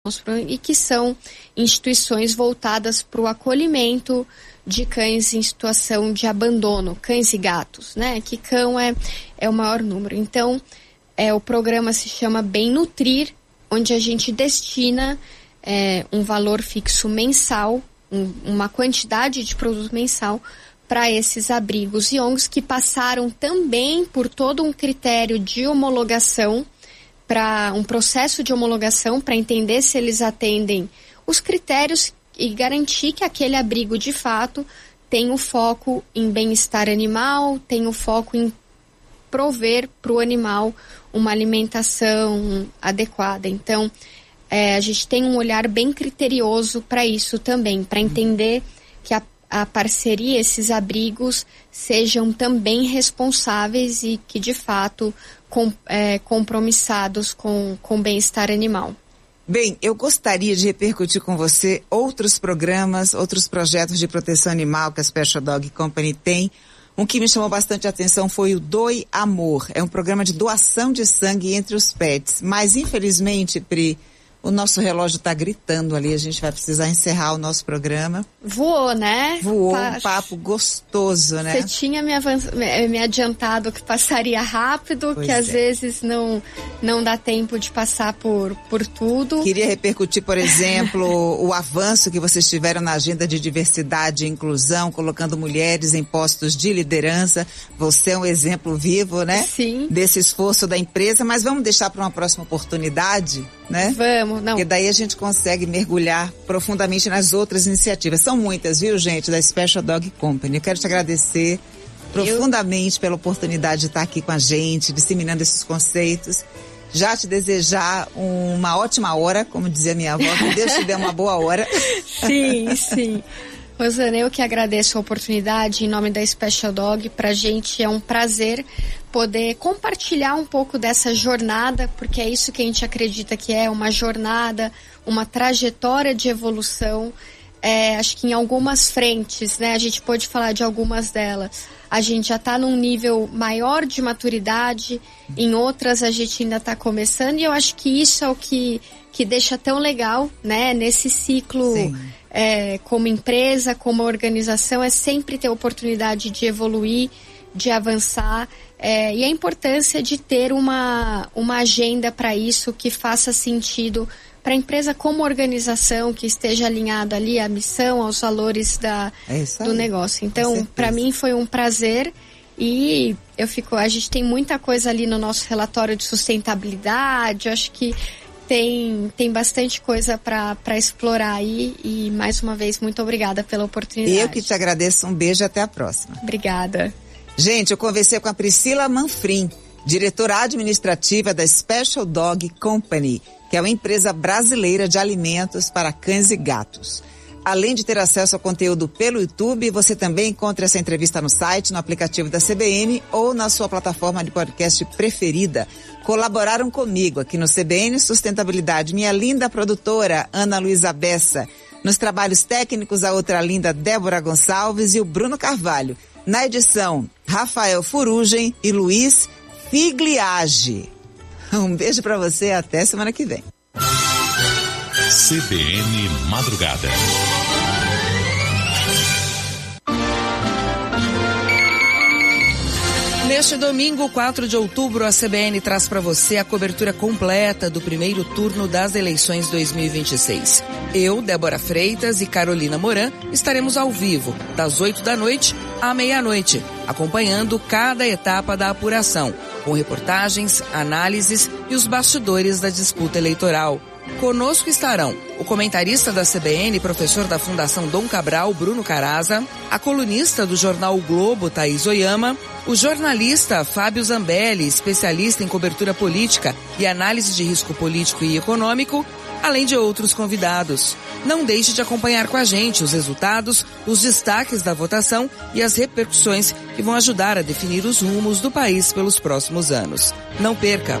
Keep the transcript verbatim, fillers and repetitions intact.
e que são instituições voltadas para o acolhimento de cães em situação de abandono, cães e gatos, né? Que cão é, é o maior número. Então, é, o programa se chama Bem Nutrir, onde a gente destina é, um valor fixo mensal, um, uma quantidade de produto mensal para esses abrigos e O N Gs que passaram também por todo um critério de homologação, para um processo de homologação para entender se eles atendem os critérios e garantir que aquele abrigo de fato tem o foco em bem-estar animal, tem o foco em prover para o animal uma alimentação adequada. Então, é, a gente tem um olhar bem criterioso para isso também, para entender que a, a parceria, esses abrigos, sejam também responsáveis e que, de fato, com, é, compromissados com o bem-estar animal. Bem, eu gostaria de repercutir com você outros programas, outros projetos de proteção animal que a Special Dog Company tem. Um que me chamou bastante atenção foi o Doe Amor. É um programa de doação de sangue entre os pets. Mas, infelizmente, Pri, o nosso relógio está gritando ali. A gente vai precisar encerrar o nosso programa. Voou, né? Voou, pa... um papo gostoso, né? Você tinha me, avanç... me adiantado que passaria rápido, pois que é. Às vezes não, não dá tempo de passar por, por tudo. Queria repercutir, por exemplo, o avanço que vocês tiveram na agenda de diversidade e inclusão, colocando mulheres em postos de liderança. Você é um exemplo vivo, né? Sim. Desse esforço da empresa, mas vamos deixar para uma próxima oportunidade, né? Vamos. Não. Porque daí a gente consegue mergulhar profundamente nas outras iniciativas. São muitas, viu, gente, da Special Dog Company. Eu quero te agradecer profundamente Eu... pela oportunidade de estar aqui com a gente, disseminando esses conceitos. Já te desejar uma ótima hora, como dizia minha avó, que Deus te dê uma boa hora. Sim, sim. Rosana, eu que agradeço a oportunidade em nome da Special Dog. Pra gente é um prazer poder compartilhar um pouco dessa jornada, porque é isso que a gente acredita que é uma jornada, uma trajetória de evolução. É, acho que em algumas frentes, né, a gente pode falar de algumas delas. A gente já está num nível maior de maturidade, em outras a gente ainda está começando, e eu acho que isso é o que, que deixa tão legal, né, nesse ciclo. Sim. É, como empresa, como organização, é sempre ter a oportunidade de evoluir, de avançar, é, e a importância de ter uma, uma agenda para isso que faça sentido para a empresa como organização, que esteja alinhado ali à missão, aos valores da, é do negócio. Então, para mim foi um prazer e eu fico, a gente tem muita coisa ali no nosso relatório de sustentabilidade, eu acho que Tem, tem bastante coisa para explorar aí e, mais uma vez, muito obrigada pela oportunidade. Eu que te agradeço, um beijo e até a próxima. Obrigada. Gente, eu conversei com a Priscila Manfrim, diretora administrativa da Special Dog Company, que é uma empresa brasileira de alimentos para cães e gatos. Além de ter acesso ao conteúdo pelo YouTube, você também encontra essa entrevista no site, no aplicativo da C B N ou na sua plataforma de podcast preferida. Colaboraram comigo aqui no C B N Sustentabilidade, minha linda produtora Ana Luísa Bessa. Nos trabalhos técnicos, a outra linda Débora Gonçalves e o Bruno Carvalho. Na edição, Rafael Furugem e Luiz Figliage. Um beijo pra você e até semana que vem. C B N Madrugada. Neste domingo, quatro de outubro, a C B N traz para você a cobertura completa do primeiro turno das eleições dois mil e vinte e seis. Eu, Débora Freitas e Carolina Moran estaremos ao vivo, das oito da noite à meia-noite, acompanhando cada etapa da apuração, com reportagens, análises e os bastidores da disputa eleitoral. Conosco estarão o comentarista da C B N, professor da Fundação Dom Cabral, Bruno Caraza, a colunista do jornal o Globo, Thaís Oyama, o jornalista Fábio Zambelli, especialista em cobertura política e análise de risco político e econômico, além de outros convidados. Não deixe de acompanhar com a gente os resultados, os destaques da votação e as repercussões que vão ajudar a definir os rumos do país pelos próximos anos. Não perca!